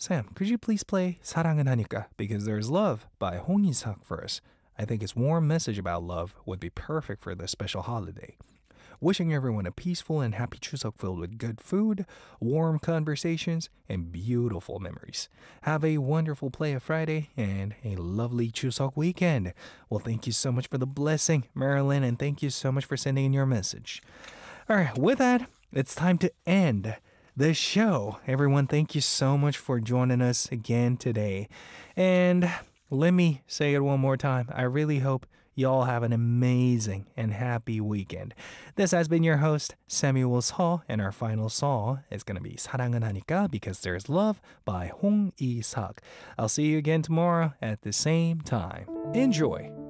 Sam, could you please play 사랑은 하니까 because there's love by Hong Isak for us. I think its warm message about love would be perfect for this special holiday. Wishing everyone a peaceful and happy Chuseok filled with good food, warm conversations, and beautiful memories. Have a wonderful Play of Friday and a lovely Chuseok weekend. Well, thank you so much for the blessing, Marilyn, and thank you so much for sending in your message. All right, with that, it's time to end the show. Everyone, thank you so much for joining us again today. And let me say it one more time. I really hope you all have an amazing and happy weekend. This has been your host, Samuel Hall, and our final song is going to be 사랑은 하니까 because there's love by Hong Isak. I'll see you again tomorrow at the same time. Enjoy!